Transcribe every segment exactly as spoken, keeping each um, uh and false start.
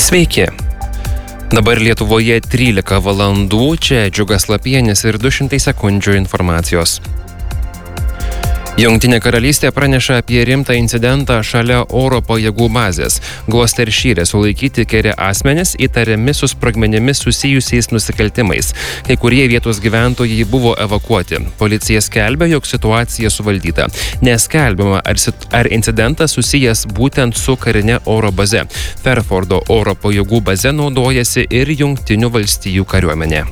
Sveiki. Dabar Lietuvoje trylika valandų, čia Džiugas Lapienis ir du šimtai sekundžių informacijos. Jungtinė karalystė praneša apie rimtą incidentą šalia oro pajėgų bazės. Gloucestershire sulaikyti keli asmenys įtariami su sprogmenimis susijusiais nusikaltimais. Kai kurie vietos gyventojai buvo evakuoti. Policija skelbia, jog situacija suvaldyta. Neskelbiama, ar, ar incidentas susijęs būtent su karine oro baze. Fairfordo oro pajėgų baze naudojasi ir Jungtinių valstijų kariuomenė.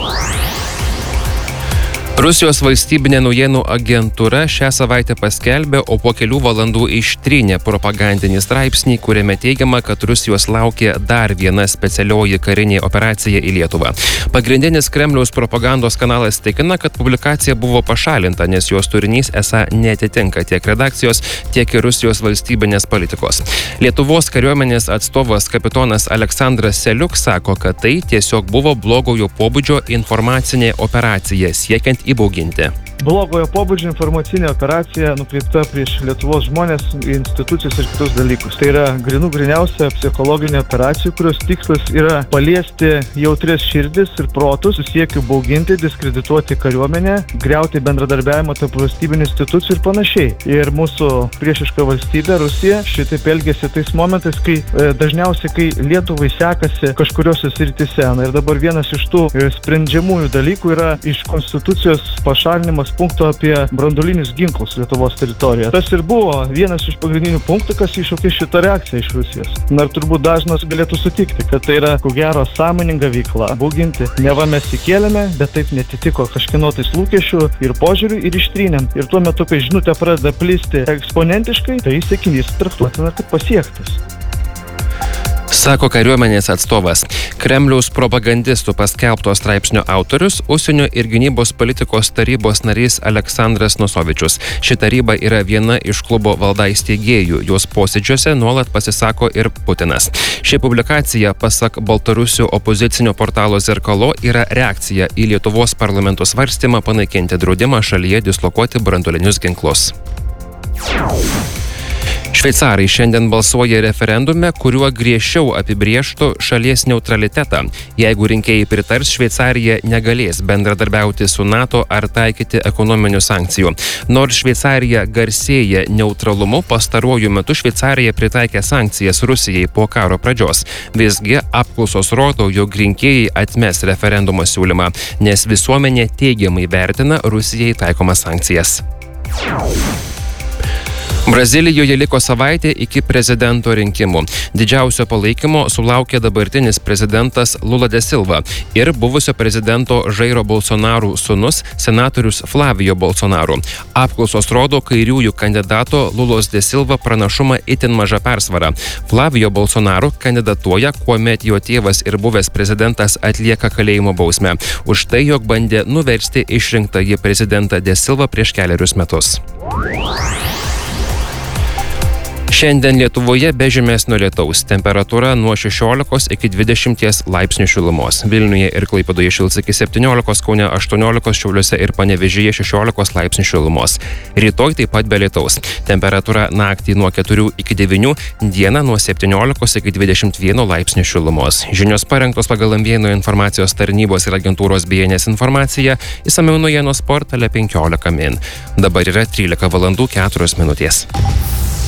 Rusijos valstybinė naujienų agentūra šią savaitę paskelbė, o po kelių valandų ištrynė propagandinį straipsnį, kuriame teigiama, kad Rusijos laukia dar viena specialioji karinė operacija į Lietuvą. Pagrindinis Kremliaus propagandos kanalas tikina, kad publikacija buvo pašalinta, nes jos turinys esą neatitinka tiek redakcijos, tiek ir Rusijos valstybinės politikos. Lietuvos kariuomenės atstovas kapitonas Aleksandras Seliuk sako, kad tai tiesiog buvo blogojo pobūdžio informacinė operacija siekiant įbauginti. Blogojo pobūdžio informacinė operacija nukreipta prieš Lietuvos žmonės, institucijas ir kitus dalykus. Tai yra grinų griniausia psichologinė operacija, kurios tikslas yra paliesti jautrias širdis ir protus, su siekiu bauginti, diskredituoti kariuomenę, griauti bendradarbiavimą tarp valstybinių institucijų ir panašiai. Ir mūsų priešiška valstybė, Rusija, šitaip elgėsi tais momentais, kai e, dažniausiai, kai Lietuvai sekasi kažkuriuose srityse. Na ir dabar vienas iš tų e, sprendžiamųjų dalykų yra iš konstitucijos pašalinimas punkto apie branduolinius ginklus Lietuvos teritorijoje. Tas ir buvo vienas iš pagrindinių punktų, kas iššaukė šitą reakciją iš Rusijos. Na ir turbūt dažnas galėtų sutikti, kad tai yra, ko gero, sąmoninga veikla. Bauginti. Neva mes įkėlėme, bet taip netitiko kažkieno tais lūkesčių ir požiūrių ir ištrynėm. Ir tuo metu, kai žinutė pradeda plisti eksponentiškai, tai sakinys traktuotina kaip pasiektas. Sako kariuomenės atstovas. Kremliaus propagandistų paskelbto straipsnio autorius, Užsienio ir gynybos politikos tarybos narys Aleksandras Nosovičius. Ši taryba yra viena iš klubo Valdai steigėjų. Jos posėdžiuose nuolat pasisako ir Putinas. Ši publikacija, pasak Baltarusių opozicinio portalo Zerkalo, yra reakcija į Lietuvos parlamento svarstymą panaikinti draudimą šalyje dislokuoti branduolinius ginklus. Šveicarai šiandien balsuoja referendume, kuriuo griežčiau apibrėžtų šalies neutralitetą. Jeigu rinkėjai pritars, Šveicarija negalės bendradarbiauti su NATO ar taikyti ekonominių sankcijų. Nors Šveicarija garsėja neutralumu, pastaruoju metu Šveicarija pritaikė sankcijas Rusijai po karo pradžios. Visgi apklausos rodo, jog rinkėjai atmes referendumo siūlymą, nes visuomenė teigiamai vertina Rusijai taikomas sankcijas. Brazilijoje liko savaitė iki prezidento rinkimų. Didžiausio palaikymo sulaukė dabartinis prezidentas Lula da Silva ir buvusio prezidento Jairo Bolsonaro sūnus senatorius Flavio Bolsonaro. Apklausos rodo kairiųjų kandidato Lulos da Silva pranašumą itin maža persvara. Flavio Bolsonaro kandidatuoja, kuomet jo tėvas ir buvęs prezidentas atlieka kalėjimo bausmę už tai, jog bandė nuversti išrinktąjį prezidentą da Silva prieš kelerius metus. Šiandien Lietuvoje be žymesnio lietaus. Temperatūra nuo šešiolikos iki dvidešimties laipsnių šilumos. Vilniuje ir Klaipėdoje šils iki septyniolikos, Kaune aštuoniolikos, Šiauliuose ir Panevėžyje šešiolikos laipsnių šilumos. Rytoj taip pat be lietaus. Temperatūra naktį nuo keturių iki devynių, dieną nuo septyniolikos iki dvidešimt vieno laipsnių šilumos. Žinios parengtos pagal Ambėnų informacijos tarnybos ir agentūros B N S informacija, išsamiau naujienos portale penkiolika min. Dabar yra trylika valandų keturios minutės.